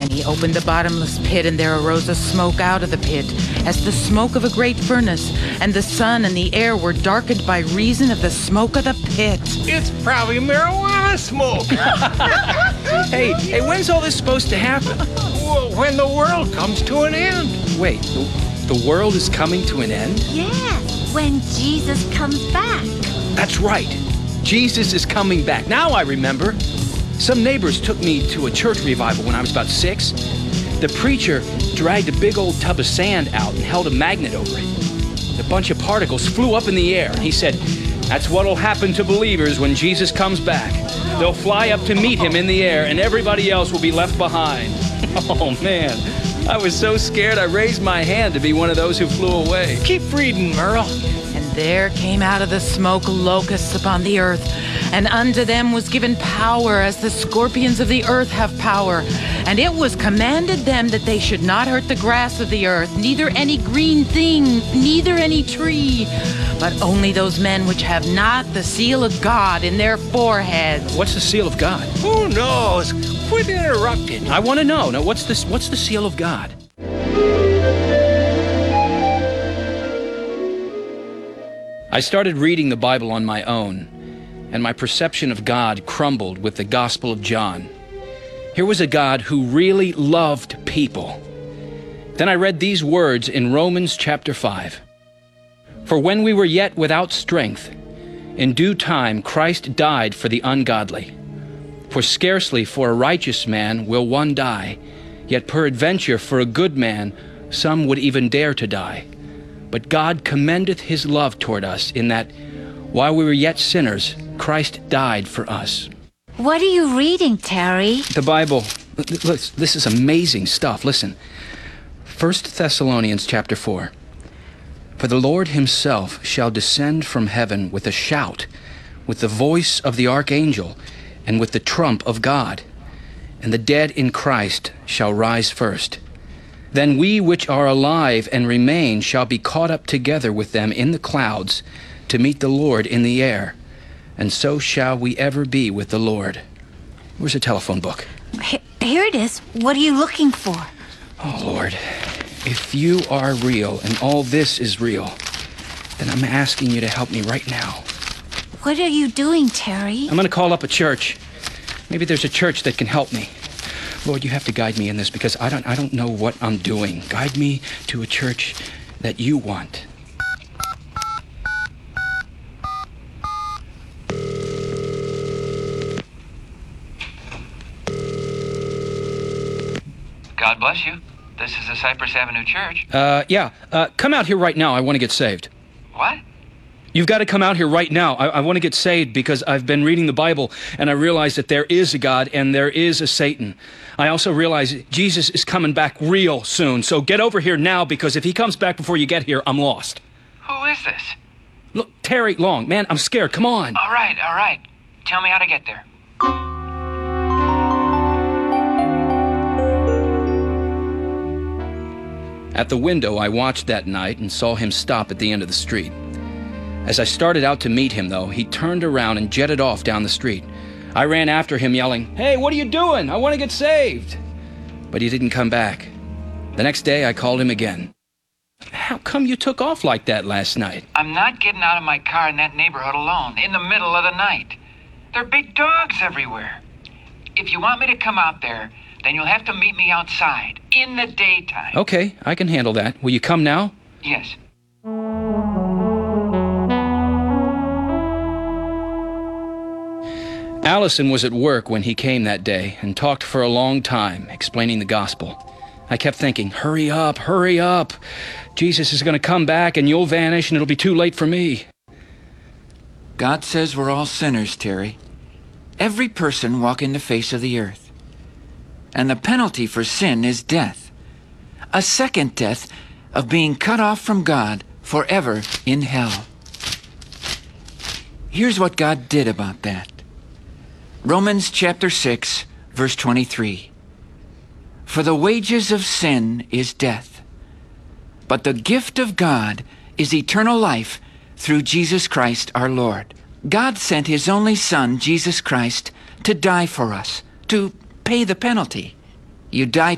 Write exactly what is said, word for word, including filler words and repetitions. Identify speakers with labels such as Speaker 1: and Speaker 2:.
Speaker 1: And he opened the bottomless pit, and there arose a smoke out of the pit, as the smoke of a great furnace, and the sun and the air were darkened by reason of the smoke of the pit.
Speaker 2: It's probably marijuana smoke.
Speaker 3: Hey, hey, when's all this supposed to happen?
Speaker 2: Well, when the world comes to an end.
Speaker 3: Wait, the, the world is coming to an end?
Speaker 4: Yes, when Jesus comes back.
Speaker 3: That's right. Jesus is coming back. Now I remember. Some neighbors took me to a church revival when I was about six. The preacher dragged a big old tub of sand out and held a magnet over it. A bunch of particles flew up in the air. He said, "That's what'll happen to believers when Jesus comes back. They'll fly up to meet him in the air, and everybody else will be left behind." Oh, man. I was so scared I raised my hand to be one of those who flew away.
Speaker 2: Keep reading, Merle.
Speaker 1: And there came out of the smoke locusts upon the earth, and unto them was given power, as the scorpions of the earth have power. And it was commanded them that they should not hurt the grass of the earth, neither any green thing, neither any tree, but only those men which have not the seal of God in their foreheads.
Speaker 3: What's the seal of God?
Speaker 2: Who knows? Quit interrupting.
Speaker 3: I want to know. Now, what's this? What's the seal of God? I started reading the Bible on my own, and my perception of God crumbled with the Gospel of John. Here was a God who really loved people. Then I read these words in Romans chapter five. "For when we were yet without strength, in due time Christ died for the ungodly. For scarcely for a righteous man will one die, yet peradventure for a good man some would even dare to die. But God commendeth his love toward us, in that, while we were yet sinners, Christ died for us."
Speaker 4: What are you reading, Terry?
Speaker 3: The Bible. Look, this is amazing stuff. Listen. First Thessalonians chapter four. "For the Lord himself shall descend from heaven with a shout, with the voice of the archangel, and with the trump of God. And the dead in Christ shall rise first. Then we which are alive and remain shall be caught up together with them in the clouds to meet the Lord in the air. And so shall we ever be with the Lord." Where's the telephone book?
Speaker 4: H- Here it is. What are you looking for?
Speaker 3: Oh, Lord, if you are real and all this is real, then I'm asking you to help me right now.
Speaker 4: What are you doing, Terry?
Speaker 3: I'm going to call up a church. Maybe there's a church that can help me. Lord, you have to guide me in this, because I don't I don't know what I'm doing. Guide me to a church that you want.
Speaker 5: God bless you. This is the Cypress Avenue Church.
Speaker 3: Uh, yeah. Uh, come out here right now. I want to get saved.
Speaker 5: What?
Speaker 3: You've got to come out here right now. I, I want to get saved because I've been reading the Bible, and I realize that there is a God and there is a Satan. I also realize Jesus is coming back real soon. So get over here now, because if he comes back before you get here, I'm lost.
Speaker 5: Who is this?
Speaker 3: Look, Terry Long. Man, I'm scared. Come on.
Speaker 5: All right, all right. Tell me how to get there.
Speaker 3: At the window, I watched that night and saw him stop at the end of the street. As I started out to meet him, though, he turned around and jetted off down the street. I ran after him yelling, "Hey, what are you doing? I want to get saved." But he didn't come back. The next day, I called him again. "How come you took off like that last night?"
Speaker 5: I'm not getting out of my car in that neighborhood alone, in the middle of the night. There are big dogs everywhere. If you want me to come out there, then you'll have to meet me outside, in the daytime.
Speaker 3: Okay, I can handle that. Will you come now?
Speaker 5: Yes.
Speaker 3: Allison was at work when he came that day and talked for a long time, explaining the gospel. I kept thinking, hurry up, hurry up. Jesus is going to come back and you'll vanish and it'll be too late for me.
Speaker 6: God says we're all sinners, Terry. Every person walking the face of the earth. And the penalty for sin is death. A second death of being cut off from God forever in hell. Here's what God did about that. Romans chapter six, verse twenty-three. For the wages of sin is death, but the gift of God is eternal life through Jesus Christ our Lord. God sent his only Son, Jesus Christ, to die for us, to pay the penalty. You die